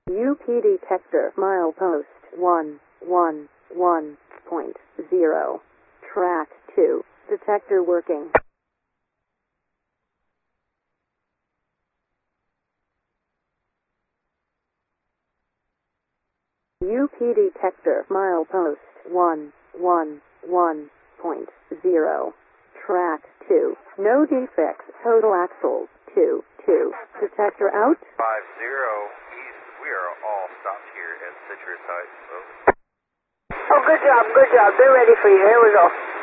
UP detector milepost 111.0. Track 2. Detector working. UP detector milepost 111.0. Track 2. No defects. Total axles 22. Detector out. 50 East. We are all stopped here at Citrus Heights, folks. Oh, good job, good job. They're ready for you. Here we go.